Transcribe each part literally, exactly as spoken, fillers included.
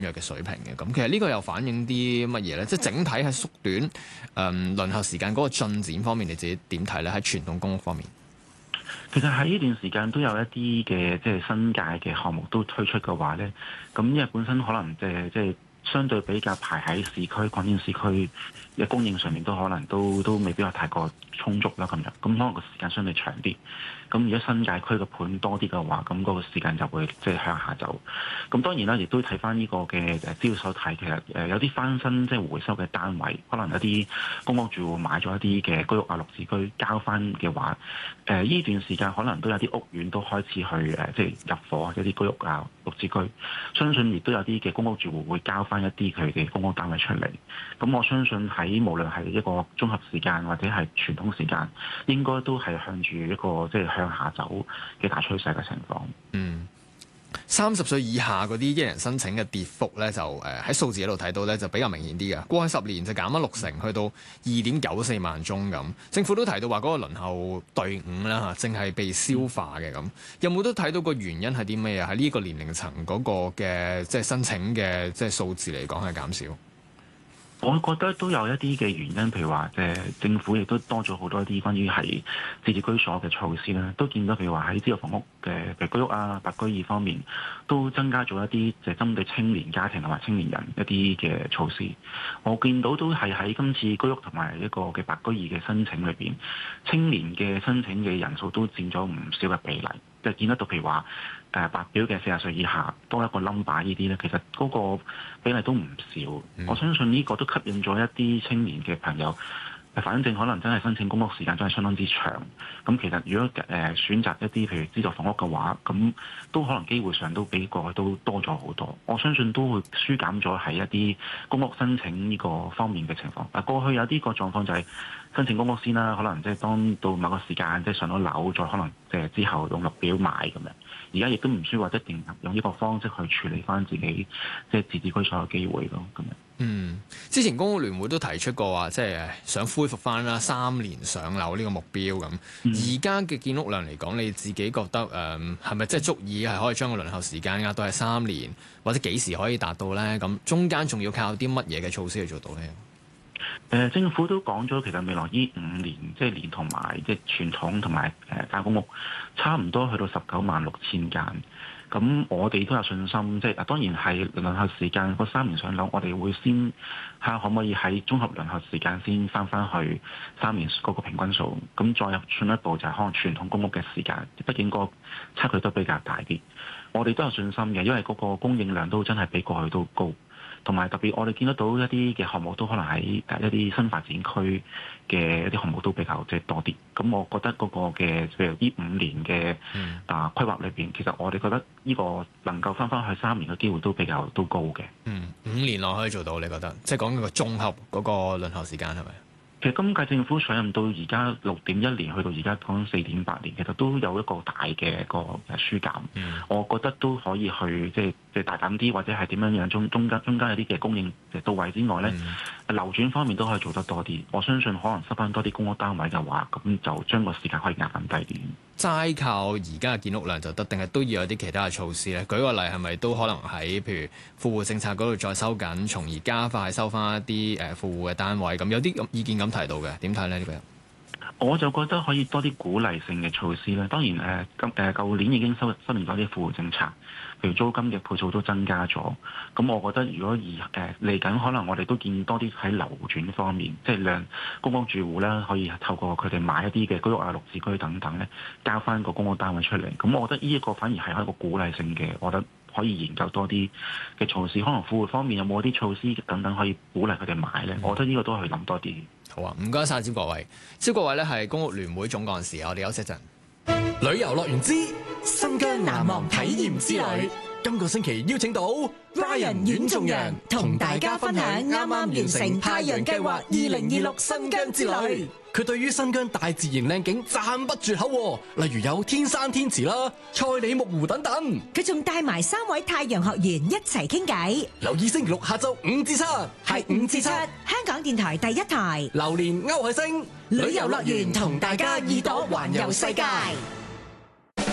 約嘅水平嘅。咁其實呢個又反映啲乜嘢咧？即係整體係縮短誒、嗯、輪候時間嗰個進展方面，你自己點睇咧？喺傳統公屋方面， 其實喺呢段時間都有一啲嘅即係新界嘅項目都推出嘅話咧，咁因為本身可能即係即係相對比較排喺市區、擴展市區嘅供應上面都可能都都未必話太過充足啦咁樣，咁可能個時間相對長啲。咁如果新界區嘅盤多啲嘅話，咁嗰個時間就會即係向下走。咁當然啦，亦都睇翻呢個嘅誒資料手睇，其實誒有啲翻新即係回收嘅單位，可能有啲公屋住戶買咗一啲嘅居屋啊、綠置居交翻嘅話，誒呢段時間可能都有啲屋苑都開始去誒即係入伙一啲居屋啊、綠置居。相信亦都有啲嘅公屋住戶會交翻一啲佢嘅公屋單位出嚟。咁我相信喺無論係一個綜合時間或者係傳統時間，應該都係向住一個即係向下走嘅大趨勢嘅情況。 嗯，三十歲以下嗰啲一人申請嘅跌幅咧，就誒喺數字喺度睇到咧，就比較明顯啲嘅。過去十年就減咗六成，去到二點九四萬宗咁。政府都提到話嗰個輪候隊伍啦嚇，正係被消化嘅咁。有冇都睇到個原因係啲咩啊？喺呢個年齡層嗰個嘅即係申請嘅即係數字嚟講係減少。 我覺得都有一啲嘅原因，譬如話誒政府亦都多咗好多啲關於係自治居所嘅措施啦，都見到譬如話喺資助房屋嘅嘅居屋啊、白居二方面，都增加咗一啲就係針對青年家庭同埋青年人一啲嘅措施。我見到都係喺今次居屋同埋一個嘅白居二嘅申請裏邊，青年嘅申請嘅人數都佔咗唔少嘅比例。就見得到譬如話誒白表嘅四十歲以下多一個 number 呢啲咧，其實嗰個比例都唔少。嗯、我相信呢個都吸引咗一啲青年嘅朋友。反正可能真係申請公屋時間真係相當之長。咁其實如果誒、呃、選擇一啲譬如資助房屋嘅話，咁都可能機會上都比過去都多咗好多。我相信都會疏減咗喺一啲公屋申請呢個方面嘅情況。嗱，過去有啲個狀況就係申請公屋先啦，可能即係當到某個時間即係上咗樓，再可能即係之後用綠表買咁樣。而家亦都唔需要話一定用呢個方式去處理翻自己即係自治居所嘅機會咯，咁樣。 嗯，之前公屋聯會都提出過話，即係想恢復翻啦三年上樓呢個目標咁。而家嘅建屋量嚟講，你自己覺得誒係咪即係足以係可以將個輪候時間壓到係三年，或者幾時可以達到咧？咁中間仲要靠啲乜嘢嘅措施去做到咧？ 誒、呃、政府都講咗，其實未來呢五年即係連同埋即係傳統同埋誒大公屋，差唔多去到十九萬六千間。咁我哋都有信心，即係當然係輪候時間嗰三年上樓，我哋會先睇下可唔可以喺綜合輪候時間先翻翻去三年嗰個平均數，咁再入進一步就係可能傳統公屋嘅時間，畢竟個差距都比較大啲。我哋都有信心嘅，因為嗰個供應量都真係比過去都高。同埋特別，我哋見得到一啲嘅項目都可能喺一啲新發展區嘅一啲項目都比較即係多啲。咁我覺得嗰個嘅譬如呢五年嘅啊規劃裏邊，其實我哋覺得呢個能夠翻翻去三年嘅機會都比較都高嘅。 嗯，五年內可以做到，你覺得？即係講個綜合嗰個輪候時間係咪？ 其實今屆政府上任到而家六點一年，去到而家講四點八年，其實都有一個大嘅個疏減。嗯、我覺得都可以去即係即係大膽啲，或者係點樣樣中中間中間有啲嘅供應到位之外咧，嗯、流轉方面都可以做得多啲。我相信可能收翻多啲公屋單位嘅話，咁就將個時間可以壓翻低啲。 齋靠而家嘅建屋量就得，定係都要有啲其他嘅措施咧？舉個例，係咪都可能喺譬如富戶政策嗰度再收緊，從而加快收翻一啲誒富戶嘅單位？咁有啲咁意見咁提到嘅，點睇咧呢個？ 我就覺得可以多啲鼓勵性嘅措施啦。當然誒，今誒舊年已經收收緊咗啲富戶政策，譬如租金嘅倍數都增加咗。咁我覺得如果而誒嚟緊，可能我哋都建議多啲喺流轉方面，即係讓公屋住戶啦，可以透過佢哋買一啲嘅居屋啊、綠置居等等咧，交翻個公屋單位出嚟。咁我覺得呢一個反而係一個鼓勵性嘅，我覺得可以研究多啲嘅措施。可能富戶方面有冇啲措施等等可以鼓勵佢哋買咧？嗯、我覺得呢個都可以諗多啲。 好啊，唔該晒招國偉。招國偉咧係公屋聯會總幹事，我哋休息一陣。 旅遊樂園之新疆難忘體驗之旅，今個星期邀請到 Ryan 阮仲陽同大家分享啱啱完成太陽計劃二零二六新疆之旅。佢對於新疆大自然靚景讚不絕口，例如有天山天池啦、賽里木湖等等。 佢仲帶埋三位太陽學員一齊傾偈。 留意星期六下晝五至七，係五至七，香港電台第一台。 榴蓮歐海星旅遊樂園同大家耳朵環遊世界。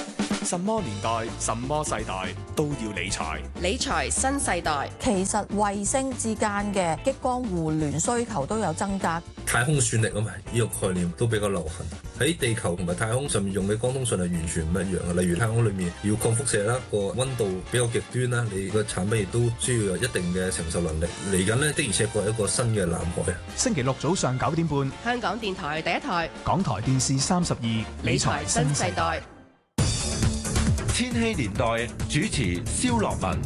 什麼年代、什麼世代都要理財。 理財新世代， 其實衛星之間嘅激光互聯需求都有增加。 太空算力啊嘛，呢個概念都比較流行。喺地球同埋太空上面用嘅光通訊係完全唔一樣嘅。例如太空裏面要抗輻射啦，個溫度比較極端啦，你個產品亦都需要有一定嘅承受能力。嚟緊呢，的而且確係一個新嘅藍海。 星期六早上九點半， 香港電台第一台， 港台電視三十二，理財新世代。 千禧年代主持蕭樂文。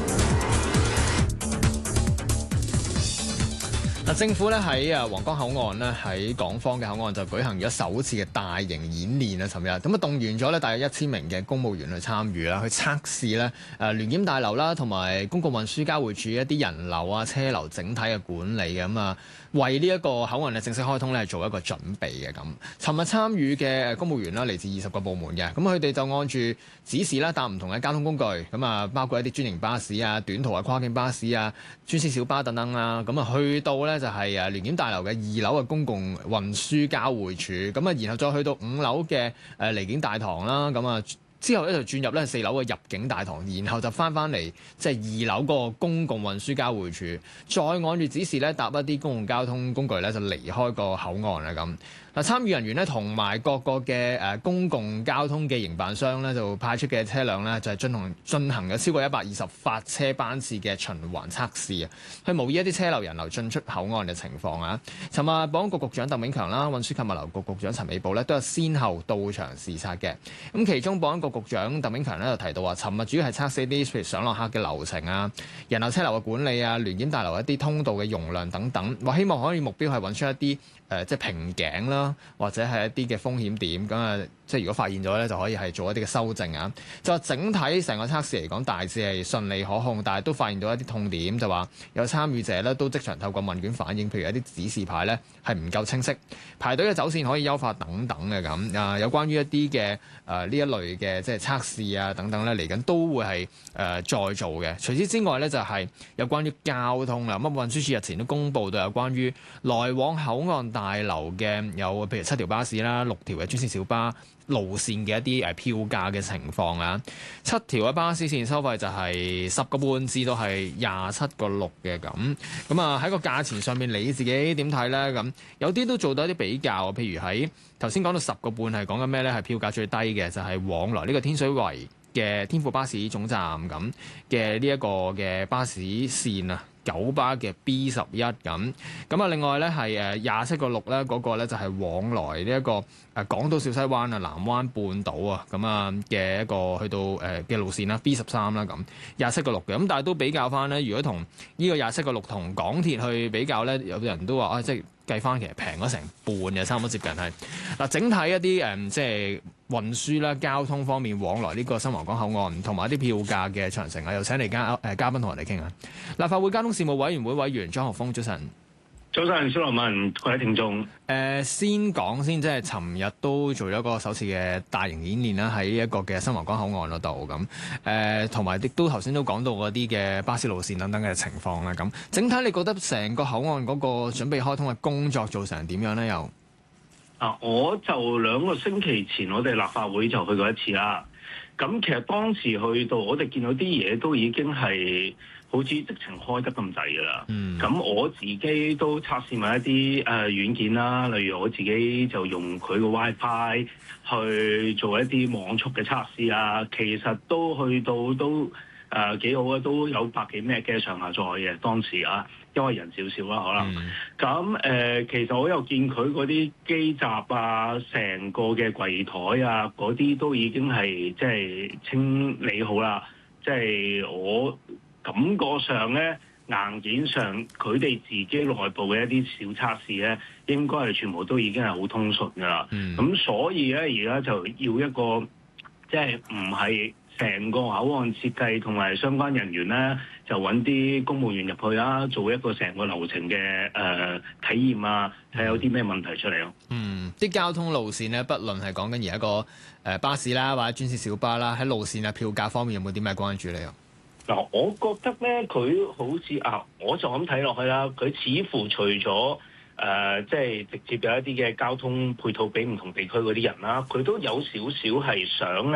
嗱，政府咧喺啊皇崗口岸咧喺港方嘅口岸就舉行咗首次嘅大型演練啊！尋日咁啊動員咗咧大約一千名嘅公務員去參與啦，去測試咧誒聯檢大樓啦同埋公共運輸交匯處一啲人流啊車流整體嘅管理嘅咁啊，為呢一個口岸嘅正式開通咧做一個準備嘅咁。尋日參與嘅公務員啦嚟自二十個部門嘅，咁佢哋就按住指示啦搭唔同嘅交通工具，咁啊包括一啲專營巴士啊、短途嘅跨境巴士啊、專線小巴等等啦，咁啊去到咧就係誒聯檢大樓嘅二樓嘅公共運輸交匯處，咁啊然後再去到五樓嘅誒離境大堂啦，咁啊之後咧就轉入咧四樓嘅入境大堂，然後就翻翻嚟即係二樓個公共運輸交匯處，再按住指示咧搭一啲公共交通工具咧就離開個口岸啦咁。嗱，參與人員咧同埋各個嘅誒公共交通嘅營辦商咧，就派出嘅車輛咧，就係進行進行咗超過一百二十發車班次嘅循環測試啊，去模擬一啲車流人流進出口岸嘅情況啊。尋日保安局局長鄧炳強啦、運輸及物流局局長陳美寶咧，都有先後到場視察嘅。咁其中保安局局長鄧炳強咧就提到話，尋日主要係測試啲譬如上落客嘅流程啊、人流車流嘅管理啊、聯檢大樓一啲通道嘅容量等等，話希望可以目標係揾出一啲誒、呃、即係瓶頸啦。或者係一啲嘅風險點，咁啊，即係如果發現咗咧，就可以係做一啲嘅修正啊。就話整體成個測試嚟講，大致係順利可控，但係都發現到一啲痛點，就話有參與者咧都即場透過問卷反映，譬如一啲指示牌咧係唔夠清晰，排隊嘅走線可以優化等等嘅咁啊。有關於一啲嘅誒呢一類嘅即係測試啊等等咧，嚟緊都會係誒、呃、再做嘅。除此之外咧，就係、是、有關於交通啦。咁運輸署日前都公布到有關於來往口岸大樓嘅有譬如七條巴士啦、六條嘅專線小巴路線嘅一啲誒票價嘅情況啊。七條嘅巴士線收費就係十個半至到係廿七個六嘅咁。咁啊喺個價錢上面你自己點睇咧？咁有啲都做到一啲比較，譬如喺頭先講到十個半係講緊咩咧？係票價最低嘅就係、是、往來呢個天水圍嘅天富巴士總站咁嘅呢一個嘅巴士線啊。九巴嘅 B 十一咁，咁啊另外咧係誒廿七個六咧嗰個咧就係往來呢一個誒港島小西灣啊、南灣半島啊咁啊嘅一個去到誒嘅路線啦 B 十三啦咁廿七個六嘅，咁但係都比較翻咧，如果同呢個廿七個六同港鐵去比較咧，有啲人都話啊即係計翻其實平咗成半嘅，差唔多接近係嗱整體一啲誒即係運輸啦、交通方面往來呢個新皇崗口岸同埋一啲票價嘅詳情啊，又請嚟嘉誒嘉賓同我哋傾下。立法會交通事務委員會委員張學鋒，早晨。 早晨，蕭樂文，各位聽眾。誒、 呃，先講先，即係尋日都做咗個首次嘅大型演練啦，喺一個嘅新皇崗口岸嗰度咁。誒，同埋亦都頭先都講到嗰啲嘅巴士路線等等嘅情況啦。咁整體你覺得成個口岸嗰個準備開通嘅工作做成點樣咧？又啊，我就兩個星期前我哋立法會就去過一次啦。咁其實當時去到，我哋見到啲嘢都已經係好似直情開得咁滯㗎啦。咁、嗯、我自己都測試埋一啲誒、呃、軟件啦，例如我自己就用佢個 WiFi 去做一啲網速嘅測試啊。其實都去到都誒幾、呃、好啊，都有百幾 M 嘅上下載嘅當時啊。因為人少少啦，可能咁誒、嗯呃，其實我又見佢嗰啲機閘啊，成個嘅櫃台啊，嗰啲都已經係即係清理好啦。即係我感覺上咧，硬件上佢哋自己內部嘅一啲小測試咧，應該係全部都已經係好通順㗎啦。咁、嗯、所以咧，而家就要一個即係唔係成個口岸設計同埋相關人員咧，就揾啲公務員入去啦，做一個成個流程嘅誒、呃、體驗啊，睇下有啲咩問題出嚟咯。 嗯，啲交通路線咧，不論係講緊而家個誒巴士啦，或者專線小巴啦，喺路線啊票價方面有冇啲咩關注咧？ 嗱，我覺得咧，佢好似啊，我就咁睇落去啦，佢似乎除咗誒、呃，即係直接有一啲嘅交通配套俾唔同地區嗰啲人啦，佢都有少少係想咧。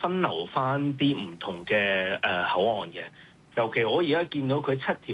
分流翻啲唔同嘅誒口岸嘅。尤其我而家見到佢七條